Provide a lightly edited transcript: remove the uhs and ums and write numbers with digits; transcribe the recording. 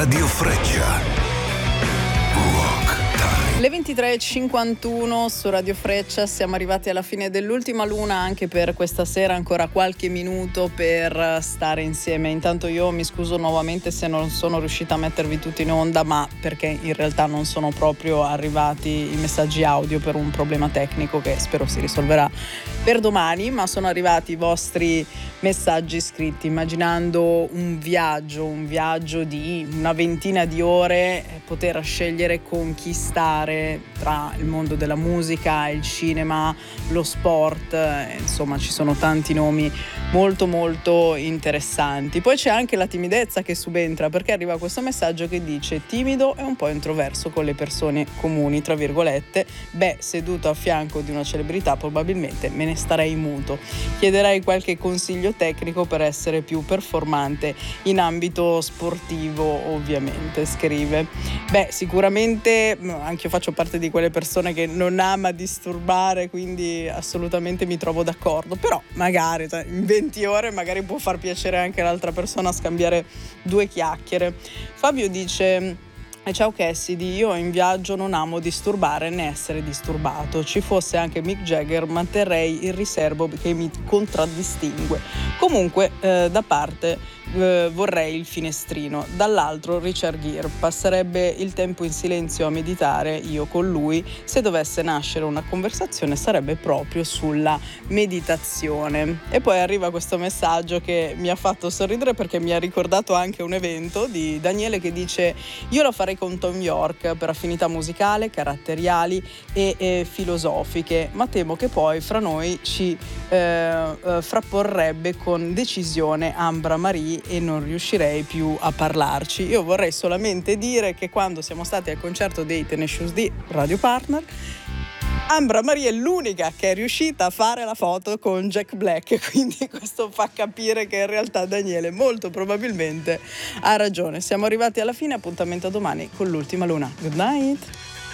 Radio Freccia. Le 23.51 su Radio Freccia, siamo arrivati alla fine dell'ultima luna anche per questa sera, ancora qualche minuto per stare insieme. Intanto io mi scuso nuovamente se non sono riuscita a mettervi tutti in onda, ma perché in realtà non sono proprio arrivati i messaggi audio per un problema tecnico che spero si risolverà per domani, ma sono arrivati i vostri messaggi scritti immaginando un viaggio di una ventina di ore, poter scegliere con chi stare tra il mondo della musica, il cinema, lo sport, insomma ci sono tanti nomi molto molto interessanti. Poi c'è anche la timidezza che subentra, perché arriva questo messaggio che dice: timido e un po' introverso con le persone comuni, tra virgolette, seduto a fianco di una celebrità probabilmente me ne starei muto, chiederei qualche consiglio tecnico per essere più performante in ambito sportivo, ovviamente, scrive. Sicuramente anche io faccio parte di quelle persone che non ama disturbare, quindi assolutamente mi trovo d'accordo, però magari in 20 ore magari può far piacere anche all'altra persona scambiare due chiacchiere. Fabio dice: ciao Cassidy, io in viaggio non amo disturbare né essere disturbato. Ci fosse anche Mick Jagger manterrei il riservo che mi contraddistingue. Comunque da parte vorrei il finestrino, dall'altro Richard Gere, passerebbe il tempo in silenzio a meditare io con lui. Se dovesse nascere una conversazione sarebbe proprio sulla meditazione. E poi arriva questo messaggio che mi ha fatto sorridere perché mi ha ricordato anche un evento di Daniele che dice: io lo farei con Tom York per affinità musicale, caratteriali e filosofiche, ma temo che poi fra noi ci frapporrebbe con decisione Ambra Marie e non riuscirei più a parlarci. Io vorrei solamente dire che quando siamo stati al concerto dei Tenacious D, Radio Partner, Ambra Marie è l'unica che è riuscita a fare la foto con Jack Black, quindi questo fa capire che in realtà Daniele molto probabilmente ha ragione. Siamo arrivati alla fine, appuntamento a domani con l'ultima luna. Good night!